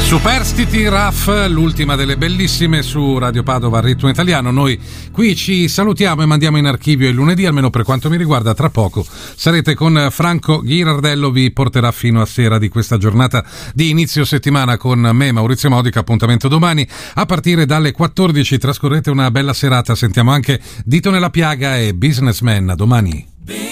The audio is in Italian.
Superstiti Raff, l'ultima delle bellissime su Radio Padova Ritmo Italiano. Noi qui ci salutiamo e mandiamo in archivio il lunedì, almeno per quanto mi riguarda. Tra poco sarete con Franco Ghirardello, vi porterà fino a sera di questa giornata di inizio settimana con me, Maurizio Modica. Appuntamento domani a partire dalle 14. Trascorrete una bella serata. Sentiamo anche Dito nella piaga e Businessman. A domani.